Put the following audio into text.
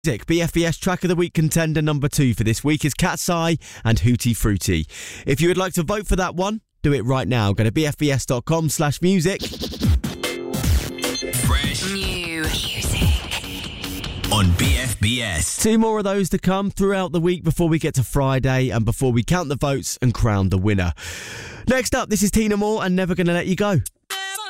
BFBS Track of the Week contender number 2 for this week is Cat's Eye and Hootie Fruity. If you would like to vote for that one, do it right now. Go to bfbs.com/music. Fresh new music on BFBS. 2 more of those to come throughout the week before we get to Friday and before we count the votes and crown the winner. Next up, this is Tina Moore and Never Gonna Let You Go.